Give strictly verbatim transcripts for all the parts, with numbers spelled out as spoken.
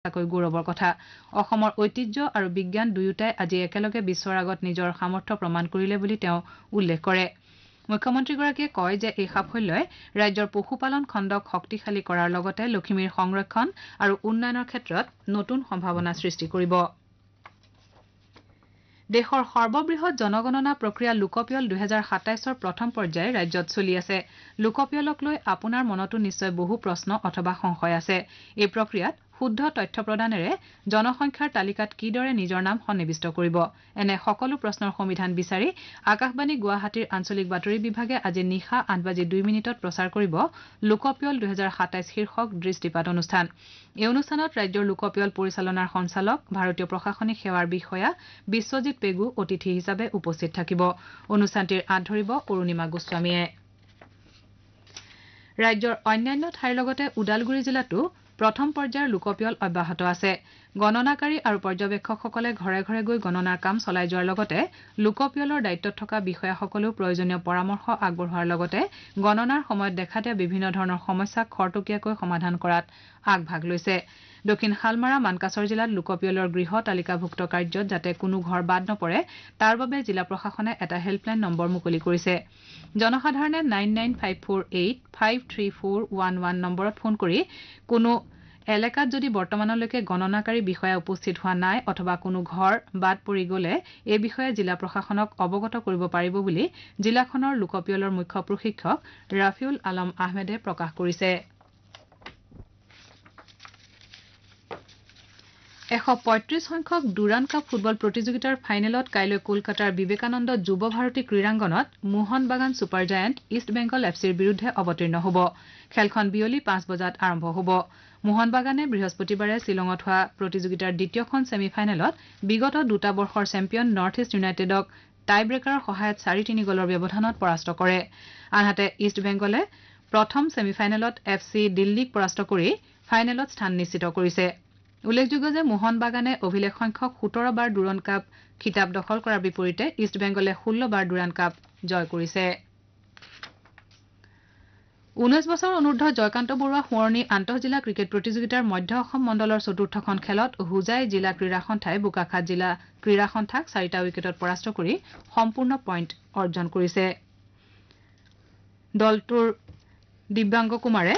তাকৈ গৌৰৱৰ কথা অসমৰ ঐতিহ্য আৰু বিজ্ঞান দুয়োটাই আজি একেলগে বিশ্বৰ আগত নিজৰ সামৰ্থ্য প্ৰমাণ কৰিলে বুলি তেওঁ উল্লেখ কৰে মুখ্যমন্ত্ৰীগৰাকীয়ে কয় যে এই সাফল্যই ৰাজ্যৰ পশুপালন খণ্ডক শক্তিশালী কৰাৰ লগতে লখিমীৰ সংৰক্ষণ আৰু উন্নয়নৰ ক্ষেত্ৰত নতুন সম্ভাৱনা সৃষ্টি কৰিব দেশৰ সৰ্ববৃহৎ জনগণনা প্ৰক্ৰিয়া লোকপিয়ল দুহেজাৰ সাতাইছৰ প্ৰথম পৰ্যায় ৰাজ্যত চলি আছে লোকপিয়লক লৈ আপোনাৰ মনতো নিশ্চয় বহু প্ৰশ্ন অথবা সংশয় আছে এই প্ৰক্ৰিয়াত শুদ্ধ তথ্য প্ৰদানেৰে জনসংখ্যাৰ তালিকাত কিদৰে নিজৰ নাম সন্নিবিষ্ট কৰিব এনে সকলো প্ৰশ্নৰ সমাধান বিচাৰি আকাশবাণী গুৱাহাটীৰ আঞ্চলিক বাতৰি বিভাগে আজি নিশা আঠ বাজি দুই মিনিটত প্ৰচাৰ কৰিব লোকপিয়ল দুহেজাৰ সাতাইছ শীৰ্ষক দৃষ্টিপাত অনুষ্ঠান এই অনুষ্ঠানত ৰাজ্যৰ লোকপিয়ল পৰিচালনাৰ সঞ্চালক ভাৰতীয় প্ৰশাসনিক সেৱাৰ বিষয়া বিশ্বজিৎ পেগু অতিথি হিচাপে উপস্থিত থাকিব অনুষ্ঠানটিৰ আঁত ধৰিব অৰুণিমা গোস্বামীয়ে ৰাজ্যৰ অন্যান্য ঠাইৰ লগতে ওদালগুৰি জিলাতো প্ৰথম পৰ্যায়ৰ লোকপিয়ল অব্যাহত আছে গণনাকাৰী আৰু পৰ্যবেক্ষকসকলে ঘৰে ঘৰে গৈ গণনাৰ কাম চলাই যোৱাৰ লগতে লোকপিয়লৰ দায়িত্বত থকা বিষয়াসকলেও প্ৰয়োজনীয় পৰামৰ্শ আগবঢ়োৱাৰ লগতে গণনাৰ সময়ত দেখা দিয়া বিভিন্ন ধৰণৰ সমস্যাক খৰতকীয়াকৈ সমাধান কৰাত আগভাগ লৈছে দক্ষিণ শালমাৰা মানকাছৰ জিলাত লোকপিয়লৰ গৃহ তালিকাভুক্ত কাৰ্যত যাতে কোনো ঘৰ বাদ নপৰে তাৰ বাবে জিলা প্ৰশাসনে এটা হেল্পলাইন নম্বৰ মুকলি কৰিছে জনসাধাৰণে nine nine five four eight five three four one one নম্বৰত ফোন কৰি কোনো এলেকাত যদি বৰ্তমানলৈকে গণনাকাৰী বিষয়া উপস্থিত হোৱা নাই অথবা কোনো ঘৰ বাদ পৰি গ'লে এই বিষয়ে জিলা প্ৰশাসনক অৱগত কৰিব পাৰিব বুলি জিলাখনৰ লোকপিয়লৰ মুখ্য প্ৰশিক্ষক ৰাফিউল আলম আহমেদে প্ৰকাশ কৰিছে এশ পঁয়ত্ৰিশ সংখ্যক ডুৰাণ কাপ ফুটবল প্ৰতিযোগিতাৰ ফাইনেলত কাইলৈ কলকাতাৰ বিবেকানন্দ যুৱ ভাৰতী ক্ৰীড়াংগনত মোহন বাগান super giant east Bengal F চিৰ বিৰুদ্ধে অৱতীৰ্ণ হ'ব খেলখন বিয়লি পাঁচ বজাত আৰম্ভ হ'ব মোহন বাগানে বৃহস্পতিবাৰে শ্বিলঙত হোৱা প্ৰতিযোগিতাৰ দ্বিতীয়খন ছেমি ফাইনেলত বিগত দুটা বৰ্ষৰ চেম্পিয়ন নৰ্থ ইষ্ট ইউনাইটেডক টাই ব্ৰেকাৰৰ সহায়ত চাৰি তিনি গ'লৰ ব্যৱধানত পৰাস্ত কৰে আনহাতে ইষ্ট বেংগলে প্ৰথম ছেমি ফাইনেলত এফ চি দিল্লীক পৰাস্ত কৰি ফাইনেলত স্থান নিশ্চিত কৰিছে উল্লেখযোগ্য যে মোহন বাগানে অভিলেখ সংখ্যক সোতৰ বাৰ ডুৰাণ কাপ খিতাপ দখল কৰাৰ বিপৰীতে ইষ্ট বেংগলে ষোল্ল বাৰ ডুৰাণ কাপ জয় কৰিছে ঊনৈশ বছৰ অনূৰ্ধ্ব জয়কান্ত বৰুৱা সোঁৱৰণী আন্তঃজিলা ক্ৰিকেট প্ৰতিযোগিতাৰ মধ্য অসম মণ্ডলৰ চতুৰ্থখন খেলত হোজাই জিলা ক্ৰীড়া সন্থাই বোকাখাত জিলা ক্ৰীড়া সন্থাক চাৰিটা উইকেটত পৰাস্ত কৰি সম্পূৰ্ণ পইণ্ট অৰ্জন কৰিছে দলটোৰ দিব্যাংগ কুমাৰে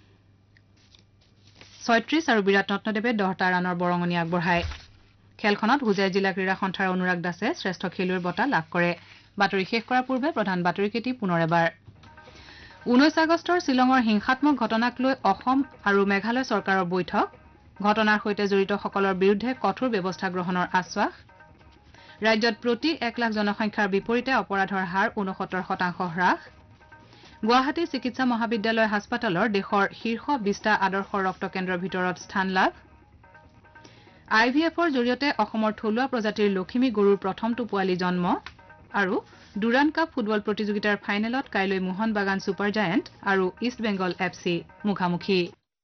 ছয়ত্ৰিশ আৰু বিৰাট ৰত্নদেৱে দহটা ৰানৰ বৰঙণি আগবঢ়ায় খেলখনত হোজাই জিলা ক্ৰীড়া সন্থাৰ অনুৰাগ দাসে শ্ৰেষ্ঠ খেলুৱৈৰ বঁটা লাভ কৰে বাতৰি শেষ কৰাৰ পূৰ্বে প্ৰধান বাতৰিকেইটি পুনৰ এবাৰ ঊনৈশ আগষ্টৰ শ্বিলঙৰ হিংসাত্মক ঘটনাক লৈ অসম আৰু মেঘালয় চৰকাৰৰ বৈঠক ঘটনাৰ সৈতে জড়িতসকলৰ বিৰুদ্ধে কঠোৰ ব্যৱস্থা গ্ৰহণৰ আশ্বাস ৰাজ্যত প্ৰতি এক লাখ জনসংখ্যাৰ বিপৰীতে অপৰাধৰ হাৰ ঊনসত্তৰ শতাংশ হ্ৰাস গুৱাহাটী চিকিৎসা মহাবিদ্যালয় হাস্পতালৰ দেশৰ শীৰ্ষ বিশটা আদৰ্শ ৰক্ত কেন্দ্ৰৰ ভিতৰত স্থান লাভ আই ভি এফৰ জৰিয়তে অসমৰ থলুৱা প্ৰজাতিৰ লখিমী গৰুৰ প্ৰথমটো পোৱালি জন্ম আৰু ডুৰাণ কাপ ফুটবল প্ৰতিযোগিতাৰ ফাইনেলত কাইলৈ মোহন বাগান ছুপাৰ জায়াণ্ট আৰু ইষ্ট বেংগল এফ চি মুখামুখি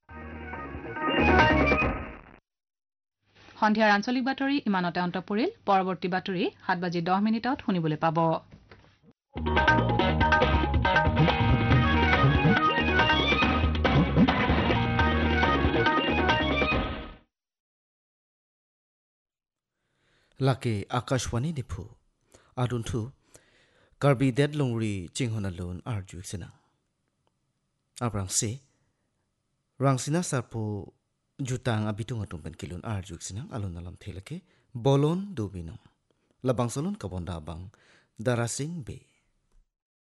সন্ধিয়াৰ আঞ্চলিক বাতৰি ইমানতে অন্ত পৰিল পৰৱৰ্তী বাতৰি সাত বাজি দহ মিনিটত শুনিবলৈ পাব Lake Akashwani Dipu Aduntu Karbi Deadlongri Chinghonalun Arjuxina Abrangsi Rangsina Sarpo Jutang Abitung Atumpen Kilun Arjuxina Alunalam Teleke Bolon Dubinum Labangsalun Kabonda Bang Darasing Be